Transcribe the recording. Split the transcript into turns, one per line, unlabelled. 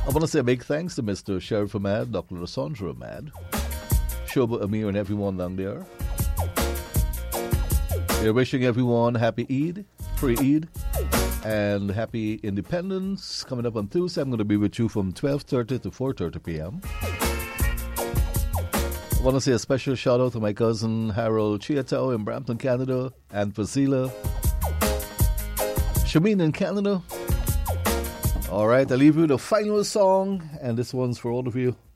I want to say a big thanks to Mr. Sheriff Ahmad, Dr. Rasandra Ahmad, Shoba Amir, and everyone down there. We're wishing everyone happy Eid, pre-Eid, and happy Independence. Coming up on Tuesday, I'm going to be with you from 12:30 to 4:30 p.m. I want to say a special shout out to my cousin Harold Chiatow in Brampton, Canada, and Fasila Shamin in Canada. All right, I'll leave you the final song, and this one's for all of you.